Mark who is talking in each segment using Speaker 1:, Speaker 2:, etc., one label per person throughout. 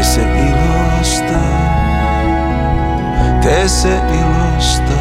Speaker 1: Tee se ilosta, tee se ilosta.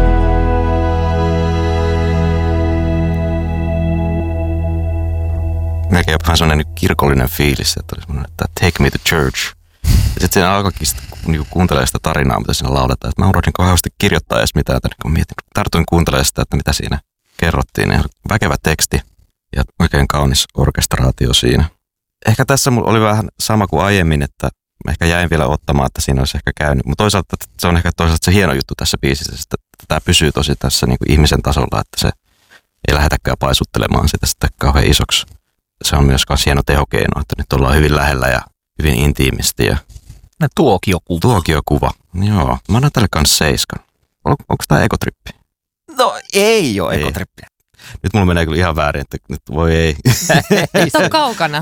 Speaker 2: Melkein vähän sellainen kirkollinen fiilis, että oli että take me to church. Ja sitten siinä alkoikin niinku kuuntelemaan sitä tarinaa, mitä siinä lauletaan. Mä unohdin kauheasti kirjoittaa edes mitään, kun mietin, tartuin kuuntelemaan sitä, että mitä siinä kerrottiin. Ja väkevä teksti ja oikein kaunis orkestraatio siinä. Ehkä tässä mulla oli vähän sama kuin aiemmin, että mä ehkä jäin vielä ottamaan, että siinä olisi ehkä käynyt. Mutta toisaalta se on ehkä se hieno juttu tässä biisissä, että tämä pysyy tosi tässä niin kuin ihmisen tasolla, että se ei lähdetäkään paisuttelemaan sitä sitten kauhean isoksi. Se on myös hieno tehokeino, että nyt ollaan hyvin lähellä ja hyvin intiimisti. Ja
Speaker 3: tuokiokuva.
Speaker 2: Tuokiokuva, joo. Mä annan tälle kanssa 7. Onko tämä ekotrippi?
Speaker 3: No ei ole ekotrippi.
Speaker 2: Nyt mulla menee kyllä ihan väärin, että nyt voi ei.
Speaker 4: Nyt on kaukana.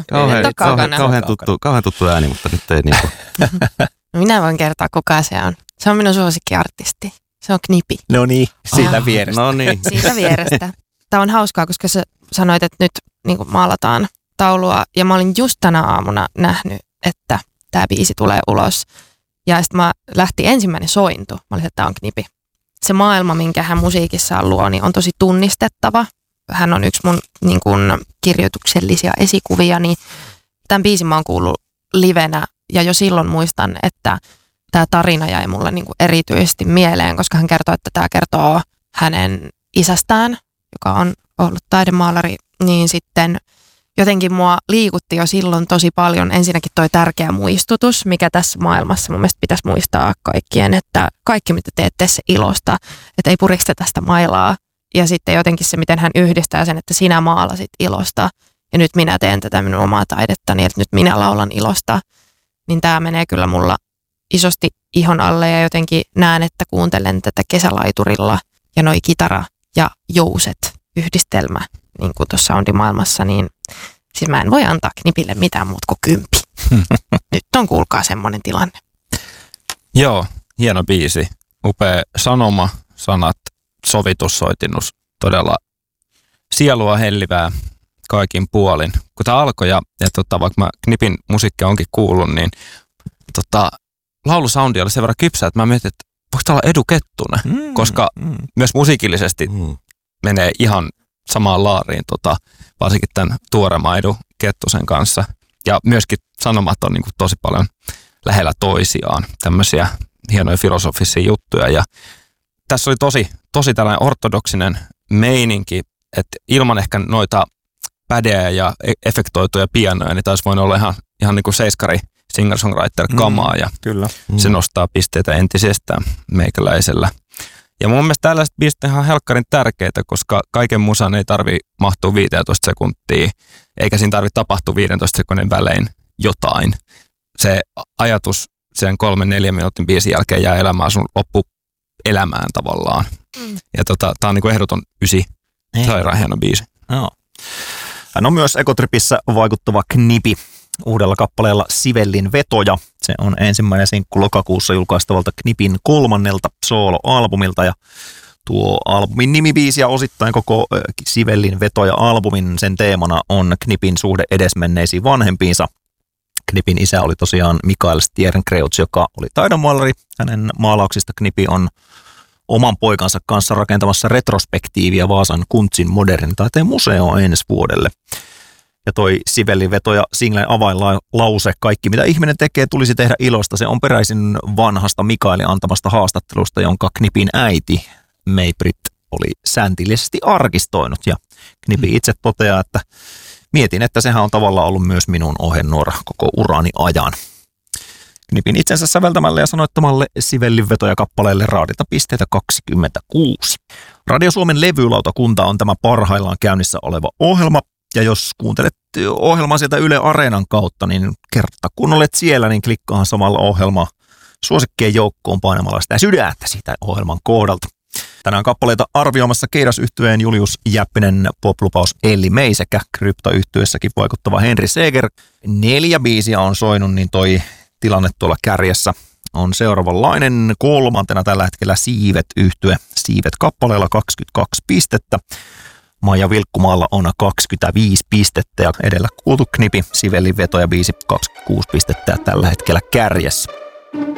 Speaker 2: Kauhean tuttu ääni, mutta nyt ei niinku.
Speaker 4: Minä voin kertoa, kuka se on. Se on minun suosikkiartisti. Se on Knipi.
Speaker 3: No niin, siitä vierestä.
Speaker 2: No niin.
Speaker 4: Siitä vierestä. Tämä on hauskaa, koska sä sanoit, että nyt niin kuin maalataan taulua. Ja mä olin just tänä aamuna nähnyt, että tämä biisi tulee ulos. Ja sitten mä lähti ensimmäinen sointu. Mä olin, että tämä on Knipi. Se maailma, minkä hän musiikissaan luo, niin on tosi tunnistettava. Hän on yksi mun niin kuin, kirjoituksellisia esikuvia. Niin tämän biisin mä oon kuullut livenä. Ja jo silloin muistan, että tämä tarina jäi mulle niin kuin erityisesti mieleen, koska hän kertoo, että tämä kertoo hänen isästään, joka on ollut taidemaalari, niin sitten jotenkin mua liikutti jo silloin tosi paljon ensinnäkin toi tärkeä muistutus, mikä tässä maailmassa mun mielestä pitäisi muistaa kaikkien, että kaikki mitä teette se ilosta, että ei puristeta sitä mailaa. Ja sitten jotenkin se, miten hän yhdistää sen, että sinä maalasit ilosta ja nyt minä teen tätä minun omaa taidettani, että nyt minä laulan ilosta. Niin tämä menee kyllä mulla isosti ihon alle ja jotenkin näen, että kuuntelen tätä kesälaiturilla ja noi kitara ja jouset yhdistelmä, niin kuin tuossa soundimaailmassa, niin siis mä en voi antaa Knipille mitään muuta kuin 10. Nyt on kuulkaa semmoinen tilanne.
Speaker 5: Joo, hieno biisi. Upea sanoma, sanat, sovitussoitinnus, todella sielua hellivää kaikin puolin. Kun tämä alkoi ja vaikka mä Knipin musiikkia onkin kuullut, niin laulusoundi oli sen verran kypsä, että mä mietin, että voiko tämä olla Edu Kettunen, koska myös musiikillisesti menee ihan samaan laariin, varsinkin tämän tuoreman Edu Kettusen kanssa. Ja myöskin sanomat on niin kuin tosi paljon lähellä toisiaan, tämmöisiä hienoja filosofisia juttuja. Ja tässä oli tosi tällainen ortodoksinen meininki, että ilman ehkä noita pädeä ja efektoituja pianoja, niin taisi voinut olla ihan niin kuin seiskari singer-songwriter-kamaa ja
Speaker 3: kyllä.
Speaker 5: Se nostaa pisteitä entisestään meikäläisellä. Ja mun mielestä tällaiset biisit on ihan helkkarin tärkeitä, koska kaiken musan ei tarvitse mahtua 15 sekuntia, eikä siinä tarvitse tapahtua 15 sekunnin välein jotain. Se ajatus sen 3-4 minuutin biisin jälkeen jää elämään sun loppuelämään tavallaan. Ja tää on niinku ehdoton 9, sairaan hieno biisi.
Speaker 3: Joo. Hän on myös Ekotripissä vaikuttava Knipi uudella kappaleella Sivellin vetoja. Se on ensimmäinen sinkku lokakuussa julkaistavalta Knipin 3. sooloalbumilta ja tuo albumin nimibiisi ja osittain koko Sivellin vetoja-albumin sen teemana on Knipin suhde edesmenneisiin vanhempiinsa. Knipin isä oli tosiaan Mikael Stjernkreutz, joka oli taidonmaalari. Hänen maalauksista Knipi on oman poikansa kanssa rakentamassa retrospektiivia Vaasan Kuntsin modernin taiteen museoon ensi vuodelle. Ja toi Sivellin vetoja singlen avainlause, kaikki mitä ihminen tekee tulisi tehdä ilosta, se on peräisin vanhasta Mikaelin antamasta haastattelusta, jonka Knipin äiti May-Britt oli säntillisesti arkistoinut. Ja Knipi itse toteaa, että mietin, että sehän on tavallaan ollut myös minun ohjenuora koko urani ajan. Knipin itsensä säveltämälle ja sanoittamalle Sivellin vetoja kappaleelle raadita pisteitä 26. Radio Suomen levylautakunta on tämä parhaillaan käynnissä oleva ohjelma. Ja jos kuuntelet ohjelmaa sieltä Yle Areenan kautta, niin kerta kun olet siellä, niin klikkaahan samalla ohjelmaa suosikkien joukkoon painamalla sitä sydäntä siitä ohjelman kohdalta. Tänään kappaleita arvioimassa Keidas-yhtyeen Julius Jäppinen, poplupaus Elli May sekä Krypta-yhtyessäkin vaikuttava Henri Seeger. 4 biisiä on soinut, niin toi tilanne tuolla kärjessä on seuraavanlainen. 3. tällä hetkellä Siivet-yhtye. Siivet kappaleella 22 pistettä. Maija Vilkkumaalla on 25 pistettä ja edellä kuultu Knipi, Sivellin veto ja biisi 26 pistettä tällä hetkellä kärjessä.